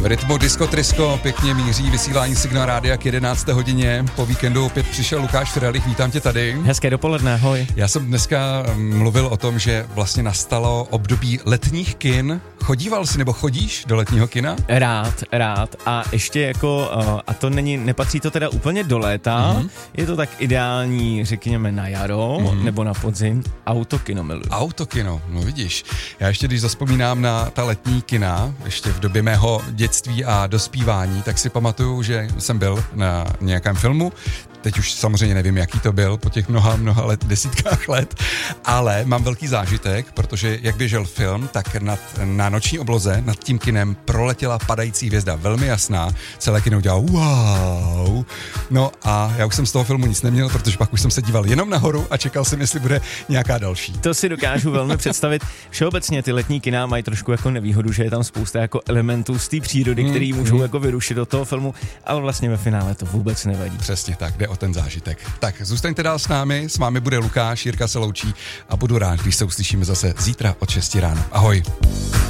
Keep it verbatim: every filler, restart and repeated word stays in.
V rytmu Disco Trisko pěkně míří vysílání Signál Rádia k jedenácté hodině. Po víkendu opět přišel Lukáš Firelich, vítám tě tady. Hezké dopoledne, ahoj. Já jsem dneska mluvil o tom, že vlastně nastalo období letních kin. Chodíval jsi nebo chodíš do letního kina? Rád, rád. A ještě jako, a to není, nepatří to teda úplně do léta, mm-hmm. je to tak ideální, řekněme, na jaro mm-hmm. nebo na podzim. Autokino miluji. Autokino, no vidíš. Já ještě, když zaspomínám na ta letní kina, ještě v době mého dětství a dospívání, tak si pamatuju, že jsem byl na nějakém filmu. Teď už samozřejmě nevím, jaký to byl po těch mnoha, mnoha let, desítkách let, ale mám velký zážitek, protože jak běžel film, tak nad, na noční obloze nad tím kinem proletěla padající hvězda, velmi jasná, celé kino udělalo wow. No a já už jsem z toho filmu nic neměl, protože pak už jsem se díval jenom nahoru a čekal jsem, jestli bude nějaká další. To si dokážu velmi představit. Všeobecně ty letní kina mají trošku jako nevýhodu, že je tam spousta jako elementů z té přírody, mm, který můžou mm. jako vyrušit do toho filmu, ale vlastně ve finále to vůbec nevadí. Přesně tak, jde o ten zážitek. Tak zůstaňte dál s námi, s vámi bude Lukáš, Jirka se loučí a budu rád, když se uslyšíme zase zítra od šesti ráno. Ahoj.